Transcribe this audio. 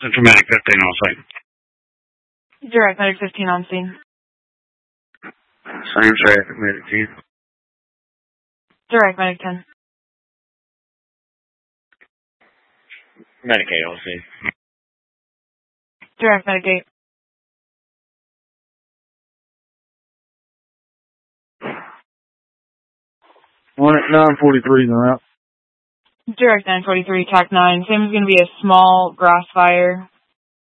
Central Medic 15 on site. Direct Medic 15 on scene. Same traffic, Medic 10. Direct Medic 10. Medic 8 on scene. Direct Medic 8. One at 943 in the route. Direct 943, TAC 9. Same is going to be a small grass fire